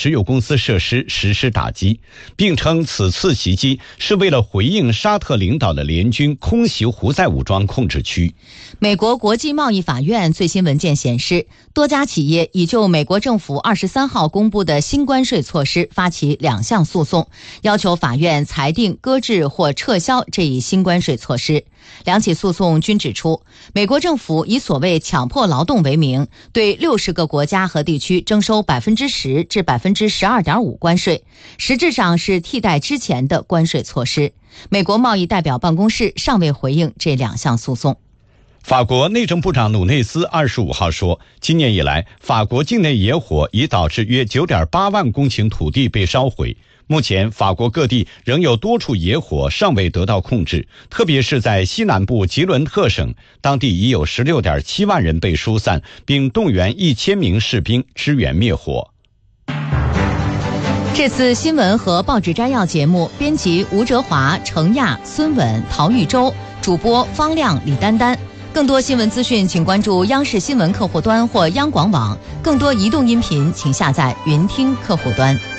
石油公司设施实施打击，并称此次袭击是为了回应沙特领导的联军空袭胡塞武装控制区。 美国国际贸易法院最新文件显示，多家企业已就美国政府23号公布的新关税措施发起2项诉讼，要求法院裁定搁置或撤销这一新关税措施。2起诉讼均指出，美国政府以所谓强迫劳动为名，对60个国家和地区征收10%至12.5%关税，实质上是替代之前的关税措施。美国贸易代表办公室尚未回应这2项诉讼。 法国内政部长努内斯25号说，今年以来，法国境内野火已导致约 9.8 万公顷土地被烧毁。目前，法国各地仍有多处野火尚未得到控制，特别是在西南部吉伦特省，当地已有 16.7 万人被疏散，并动员1000名士兵支援灭火。 这次新闻和报纸摘要节目，编辑吴哲华、程亚、孙稳、陶玉洲，主播方亮、李丹丹。更多新闻资讯，请关注央视新闻客户端或央广网。更多移动音频，请下载云听客户端。